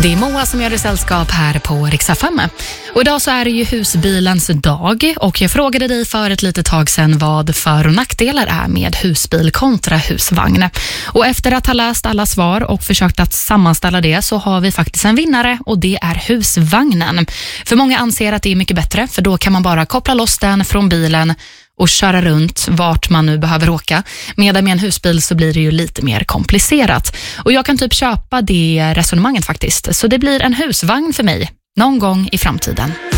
Det är Moa som gör det sällskap här på Rix FM. Och idag så är det ju husbilens dag och jag frågade dig för ett litet tag sedan vad för- och nackdelar är med husbil kontra husvagn. Och efter att ha läst alla svar och försökt att sammanställa det så har vi faktiskt en vinnare och det är husvagnen. För många anser att det är mycket bättre för då kan man bara koppla loss den från bilen och köra runt vart man nu behöver åka. Medan med en husbil så blir det ju lite mer komplicerat. Och jag kan typ köpa det resonemanget faktiskt. Så det blir en husvagn för mig någon gång i framtiden.